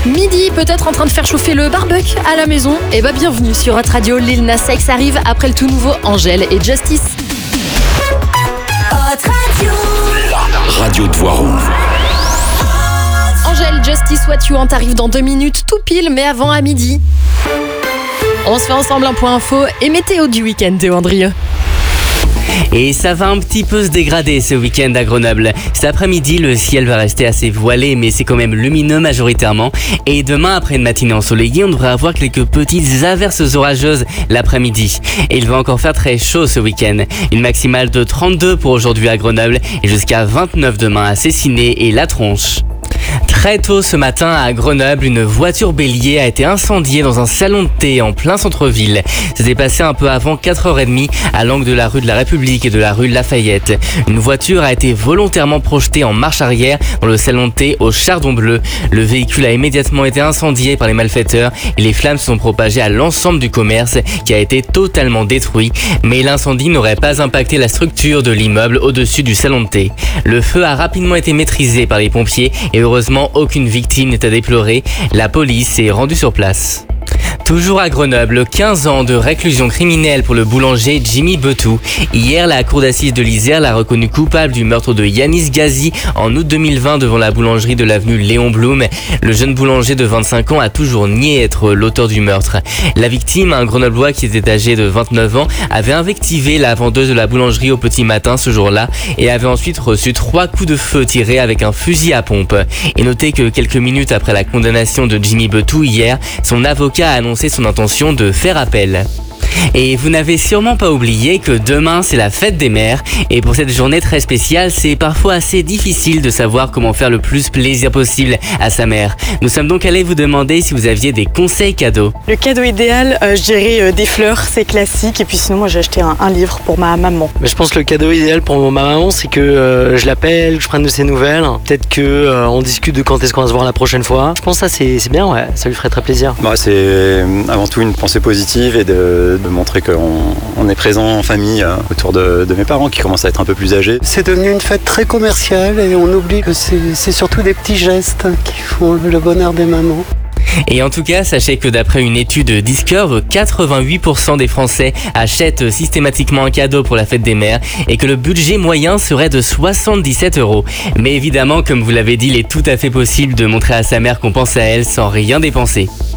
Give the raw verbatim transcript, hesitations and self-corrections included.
Midi, peut-être en train de faire chauffer le barbecue à la maison. Et bah bienvenue sur Hot Radio. Lil Nas X arrive après le tout nouveau Angèle et Justice. Hot Radio. La radio de Voiron. Angèle, Justice, What You Want arrive dans deux minutes, tout pile, mais avant à midi. On se fait ensemble un point info et météo du week-end, Théo Andrieux. Et ça va un petit peu se dégrader ce week-end à Grenoble. Cet après-midi, le ciel va rester assez voilé, mais c'est quand même lumineux majoritairement. Et demain, après une matinée ensoleillée, on devrait avoir quelques petites averses orageuses l'après-midi. Et il va encore faire très chaud ce week-end. Une maximale de trente-deux pour aujourd'hui à Grenoble et jusqu'à vingt-neuf demain à Cessiné et La Tronche. Très tôt ce matin à Grenoble, une voiture bélier a été incendiée dans un salon de thé en plein centre-ville. C'était passé un peu avant quatre heures trente à l'angle de la rue de la République et de la rue Lafayette. Une voiture a été volontairement projetée en marche arrière dans le salon de thé au Chardon Bleu. Le véhicule a immédiatement été incendié par les malfaiteurs et les flammes se sont propagées à l'ensemble du commerce qui a été totalement détruit. Mais l'incendie n'aurait pas impacté la structure de l'immeuble au-dessus du salon de thé. Le feu a rapidement été maîtrisé par les pompiers et heureusement aucune victime n'est à déplorer. La police s'est rendue sur place. Toujours à Grenoble, quinze ans de réclusion criminelle pour le boulanger Jimmy Betou. Hier, la cour d'assises de l'Isère l'a reconnu coupable du meurtre de Yanis Ghazi en août deux mille vingt devant la boulangerie de l'avenue Léon Blum. Le jeune boulanger de vingt-cinq ans a toujours nié être l'auteur du meurtre. La victime, un Grenoblois qui était âgé de vingt-neuf ans, avait invectivé la vendeuse de la boulangerie au petit matin ce jour-là et avait ensuite reçu trois coups de feu tirés avec un fusil à pompe. Et notez que quelques minutes après la condamnation de Jimmy Betou hier, son avocat a annoncé son intention de faire appel. Et vous n'avez sûrement pas oublié que demain c'est la fête des mères et pour cette journée très spéciale c'est parfois assez difficile de savoir comment faire le plus plaisir possible à sa mère. Nous sommes donc allés vous demander si vous aviez des conseils cadeaux. Le cadeau idéal, euh, je dirais euh, des fleurs, c'est classique, et puis sinon moi j'ai acheté un, un livre pour ma maman. Mais je pense que le cadeau idéal pour ma maman c'est que euh, je l'appelle, que je prenne de ses nouvelles, peut-être que euh, on discute de quand est-ce qu'on va se voir la prochaine fois. Je pense que ça c'est, c'est bien, ouais, ça lui ferait très plaisir. Bah, c'est avant tout une pensée positive et de de montrer qu'on on est présent en famille euh, autour de, de mes parents qui commencent à être un peu plus âgés. C'est devenu une fête très commerciale et on oublie que c'est, c'est surtout des petits gestes qui font le bonheur des mamans. Et en tout cas, sachez que d'après une étude Discover, quatre-vingt-huit pour cent des Français achètent systématiquement un cadeau pour la fête des mères et que le budget moyen serait de soixante-dix-sept euros. Mais évidemment, comme vous l'avez dit, il est tout à fait possible de montrer à sa mère qu'on pense à elle sans rien dépenser.